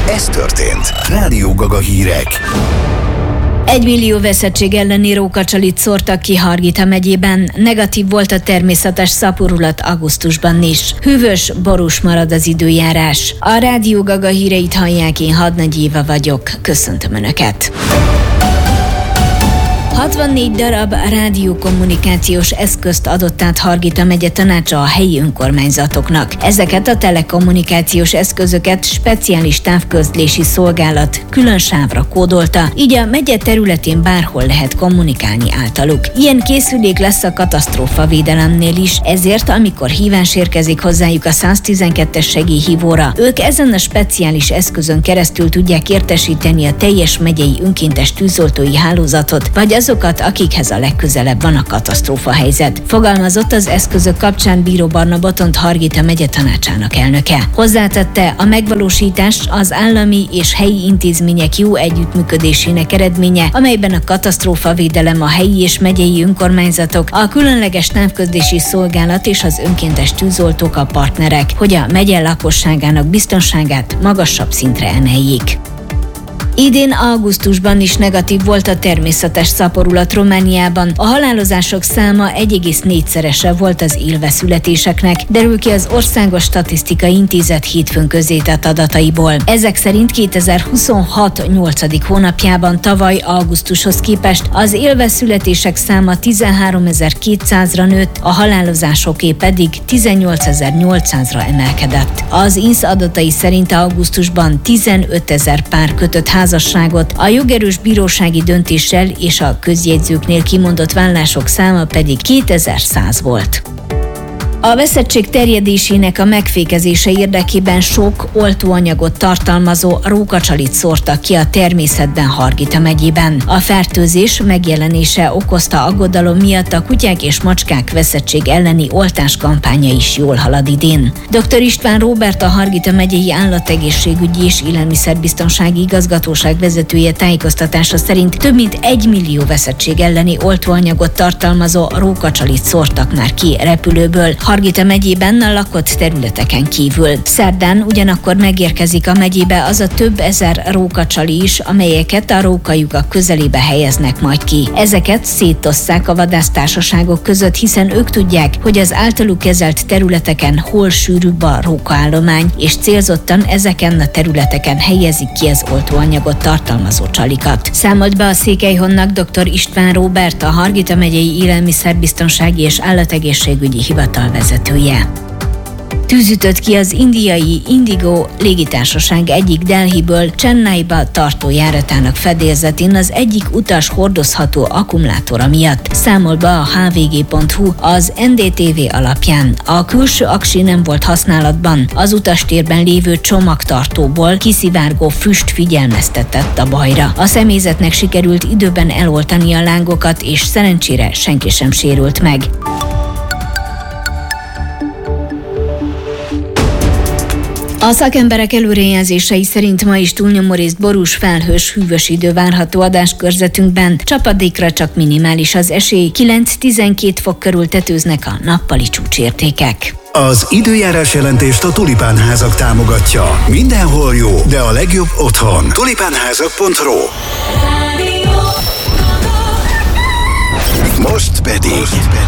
Ez történt. Rádió Gaga hírek. 1 millió veszettség elleni rókacsalit szórtak ki Hargita megyében. Negatív volt a természetes szaporulat augusztusban is. Hűvös, borús marad az időjárás. A Rádió Gaga híreit hallják, én Hadnagy Éva vagyok. Köszöntöm Önöket! 64 darab rádiókommunikációs eszközt adott át Hargita megye tanácsa a helyi önkormányzatoknak. Ezeket a telekommunikációs eszközöket speciális távközlési szolgálat külön sávra kódolta, így a megye területén bárhol lehet kommunikálni általuk. Ilyen készülék lesz a katasztrófavédelemnél is, ezért amikor hívás érkezik hozzájuk a 112-es segélyhívóra, ők ezen a speciális eszközön keresztül tudják értesíteni a teljes megyei önkéntes tűzoltói hálózatot, vagy azokat, akikhez a legközelebb van a katasztrófahelyzet. Fogalmazott az eszközök kapcsán Bíró Barna Botont, Hargita megye tanácsának elnöke. Hozzátette, a megvalósítás az állami és helyi intézmények jó együttműködésének eredménye, amelyben a katasztrófavédelem, a helyi és megyei önkormányzatok, a különleges távközlési szolgálat és az önkéntes tűzoltók a partnerek, hogy a megye lakosságának biztonságát magasabb szintre emeljék. Idén augusztusban is negatív volt a természetes szaporulat Romániában. A halálozások száma 1,4-szerese volt az élve születéseknek, derül ki az Országos Statisztikai Intézet hétfőn közzétett adataiból. Ezek szerint 2026 8. hónapjában tavaly augusztushoz képest az élve születések száma 13.200-ra nőtt, a halálozásoké pedig 18.800-ra emelkedett. Az INSZ adatai szerint augusztusban 15.000 pár kötött házasságot, a jogerős bírósági döntéssel és a közjegyzőknél kimondott vállások száma pedig 2100 volt. A veszettség terjedésének a megfékezése érdekében sok oltóanyagot tartalmazó rókacsalit szórtak ki a természetben Hargita megyében. A fertőzés megjelenése okozta aggodalom miatt a kutyák és macskák veszettség elleni oltáskampánya is jól halad idén. Dr. István Róbert, a Hargita megyei Állategészségügyi és Élelmiszerbiztonsági Igazgatóság vezetője tájékoztatása szerint több mint 1 millió veszettség elleni oltóanyagot tartalmazó rókacsalit szórtak már ki repülőből Hargita megyében a lakott területeken kívül. Szerdán ugyanakkor megérkezik a megyébe az a több ezer rókacsali is, amelyeket a rókajugak közelébe helyeznek majd ki. Ezeket szétosszák a vadásztársaságok között, hiszen ők tudják, hogy az általuk kezelt területeken hol sűrűbb a rókaállomány, és célzottan ezeken a területeken helyezik ki az oltóanyagot tartalmazó csalikat. Számolt be a Székelyhonnak dr. István Róbert, a Hargita megyei Élelmiszerbiztonsági és Állategészségügyi Hivatal vezetője. Tűz ütött ki az indiai Indigo légitársaság egyik Delhiből Chennaiba tartó járatának fedélzetén az egyik utas hordozható akkumulátora miatt, számol be a hvg.hu az NDTV alapján. A külső aksi nem volt használatban, az utastérben lévő csomagtartóból kiszivárgó füst figyelmeztetett a bajra. A személyzetnek sikerült időben eloltani a lángokat, és szerencsére senki sem sérült meg. A szakemberek előrejelzései szerint ma is túlnyomórészt borús, felhős, hűvös idő várható adáskörzetünkben. Csapadékra csak minimális az esély, 9-12 fok körül tetőznek a nappali csúcsértékek. Az időjárás jelentést a Tulipánházak támogatja. Mindenhol jó, de a legjobb otthon. Tulipánházak.ro. Most pedig